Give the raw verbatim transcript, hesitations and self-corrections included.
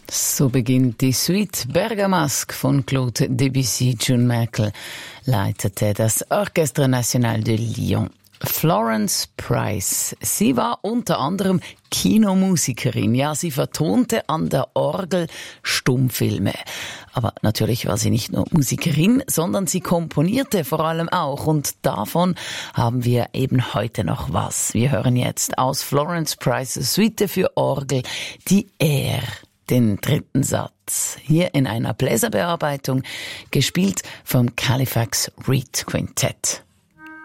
So beginnt die Suite Bergamasque von Claude Debussy. June Merkel leitete das Orchestre National de Lyon. Florence Price. Sie war unter anderem Kinomusikerin. Ja, sie vertonte an der Orgel Stummfilme. Aber natürlich war sie nicht nur Musikerin, sondern sie komponierte vor allem auch. Und davon haben wir eben heute noch was. Wir hören jetzt aus Florence Price Suite für Orgel die Air. Den dritten Satz. Hier in einer Bläserbearbeitung, gespielt vom Califax Reed Quintett.